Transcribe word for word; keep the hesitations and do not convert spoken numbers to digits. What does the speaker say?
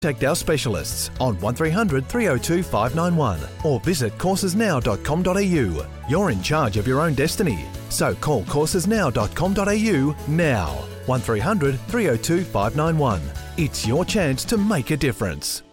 Contact our specialists on one three hundred three oh two five nine one or visit courses now dot com dot a u. You're in charge of your own destiny, so call courses now dot com dot a u now. one three hundred three oh two five nine one. It's your chance to make a difference.